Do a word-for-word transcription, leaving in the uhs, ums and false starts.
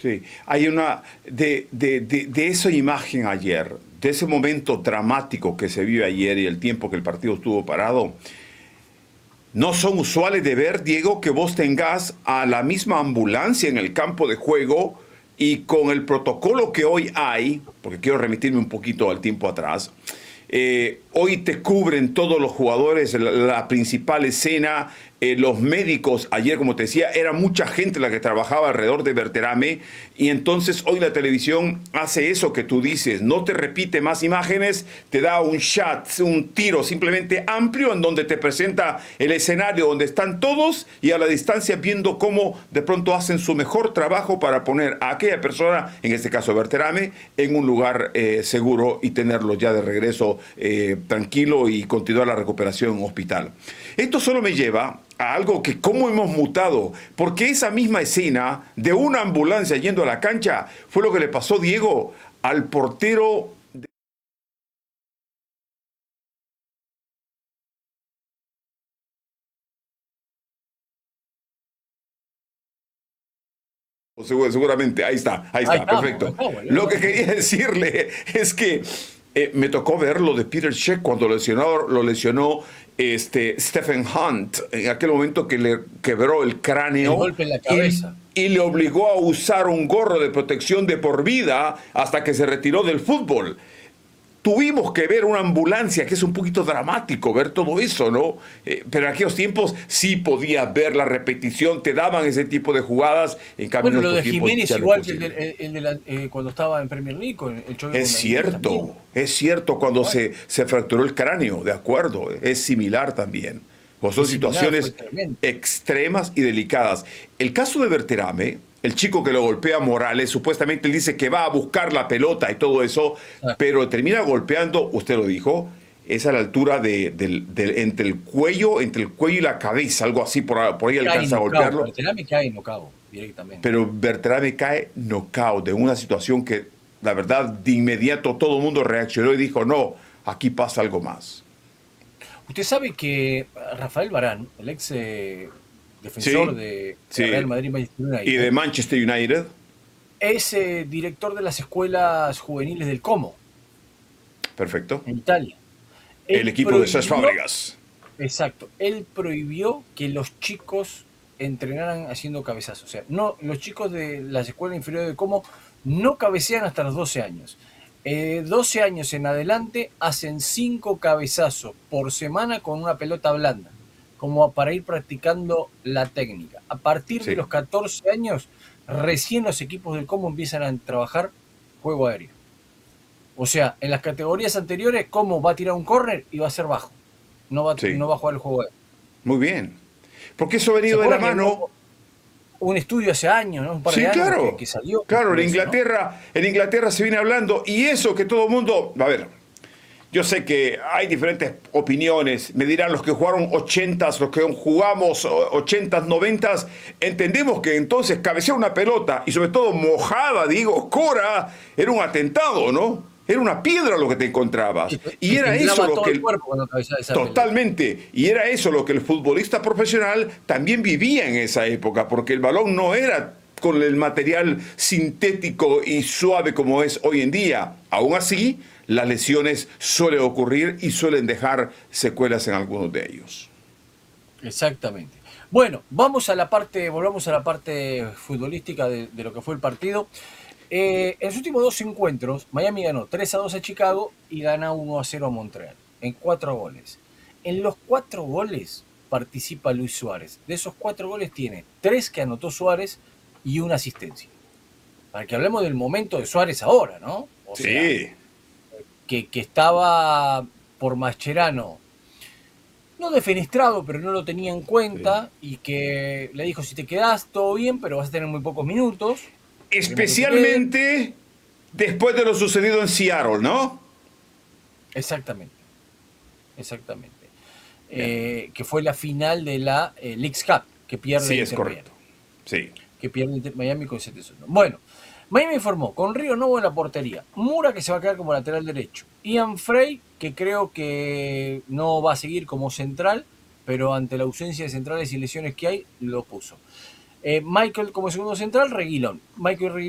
Sí, hay una, de, de, de, de esa imagen ayer, de ese momento dramático que se vive ayer y el tiempo que el partido estuvo parado, no son usuales de ver, Diego, que vos tengas a la misma ambulancia en el campo de juego y con el protocolo que hoy hay, porque quiero remitirme un poquito al tiempo atrás, eh, hoy te cubren todos los jugadores, la, la principal escena, eh, los médicos, ayer como te decía, era mucha gente la que trabajaba alrededor de Berterame y entonces hoy la televisión hace eso que tú dices, no te repite más imágenes, te da un shot, un tiro simplemente amplio en donde te presenta el escenario donde están todos y a la distancia viendo cómo de pronto hacen su mejor trabajo para poner a aquella persona, en este caso Berterame, en un lugar eh, seguro y tenerlo ya de regreso eh, tranquilo y continuar la recuperación en hospital. Esto solo me lleva a algo que cómo hemos mutado, porque esa misma escena de una ambulancia yendo a la cancha fue lo que le pasó, Diego, al portero de... Seguramente, ahí está, ahí Ahí está, estamos, ahí perfecto. estamos. Lo que quería decirle es que eh, me tocó ver lo de Peter Cech cuando lesionó, lo lesionó este, Stephen Hunt, en aquel momento que le quebró el El cráneo golpe en la y, cabeza. y le obligó a usar un gorro de protección de por vida hasta que se retiró del fútbol. Tuvimos que ver una ambulancia, que es un poquito dramático ver todo eso, ¿no? Eh, pero en aquellos tiempos sí podías ver la repetición, te daban ese tipo de jugadas, en cambio Bueno, en lo estos de tiempos Jiménez ya no es igual que el de, posible. el- el de la- eh, cuando estaba en Premier League, con el choque Es con David Luiz también. cierto, es cierto cuando Igual. se, se fracturó el cráneo, de acuerdo, es similar también. Pues son Es similar, fue situaciones tremendo. extremas y delicadas. El caso de Berterame, el chico que lo golpea a Morales, supuestamente él dice que va a buscar la pelota y todo eso, Exacto. pero termina golpeando, usted lo dijo, es a la altura de, del- del- entre el cuello, entre el cuello y la cabeza, algo así, por, por ahí Cae alcanza a nocao. golpearlo, Berterame cae nocao directamente. pero Bertrame cae knockout de una situación que, la verdad, de inmediato todo el mundo reaccionó y dijo, no, aquí pasa algo más. Usted sabe que Rafael Varane, el ex eh, defensor Sí, de, de Real sí. Madrid Manchester Y de United, Manchester United, es eh, director de las escuelas juveniles del Como, perfecto. en Italia. El Él equipo de Cesc prohibió, Fábregas. exacto, él prohibió que los chicos entrenaran haciendo cabezazos. O sea, no, los chicos de las escuelas inferiores del Como no cabecean hasta los doce años. Eh, doce años en adelante hacen cinco cabezazos por semana con una pelota blanda, como para ir practicando la técnica. A partir de Sí. los catorce años, recién los equipos del Como empiezan a trabajar juego aéreo. O sea, en las categorías anteriores, Como va a tirar un córner y va a ser bajo. No va, Sí, no va a jugar el juego aéreo. muy bien. Porque eso ha ¿Se venido de la acuerdan que había mano. un estudio hace años, ¿no? Un par de Sí, años que, claro. que salió Claro, en de eso, ¿no? Inglaterra, en Inglaterra se viene hablando. Y eso que todo el mundo. A ver, yo sé que hay diferentes opiniones. Me dirán los que jugaron ochentas, los que jugamos ochentas, noventas. Entendemos que entonces cabecear una pelota y sobre todo mojada, digo, oscura, era un atentado, ¿no? Era una piedra lo que te encontrabas. Y te, Y te era eso temblaba lo todo que el el, cuerpo cuando cabezaba esa pelota. totalmente. Y era eso lo que el futbolista profesional también vivía en esa época, porque el balón no era con el material sintético y suave como es hoy en día. Aún así, las lesiones suelen ocurrir y suelen dejar secuelas en algunos de ellos. Exactamente. Bueno, vamos a la parte, volvamos a la parte futbolística de, de lo que fue el partido. Eh, en los últimos dos encuentros, Miami ganó tres a dos a Chicago y gana uno a cero a Montreal, en cuatro goles. En los cuatro goles participa Luis Suárez. De esos cuatro goles tiene tres que anotó Suárez y una asistencia. Para que hablemos del momento de Suárez ahora, ¿no? O sea, Sí, que, que estaba por Mascherano, no defenestrado, pero no lo tenía en sí. cuenta y que le dijo, si te quedás, todo bien, pero vas a tener muy pocos minutos. Queremos que te quedes. Especialmente después de lo sucedido en Seattle, ¿no? Exactamente, exactamente. Bien. Eh, que fue la final de la eh, Leagues Cup, que pierde Sí, es Inter Miami. correcto. Sí. Que pierde Inter Miami con siete a uno. Bueno, Miami informó con Río Novo en la portería, Mura que se va a quedar como lateral derecho, Ian Frey que creo que no va a seguir como central, pero ante la ausencia de centrales y lesiones que hay, lo puso. Eh, Michael como segundo central, Reguilón. Michael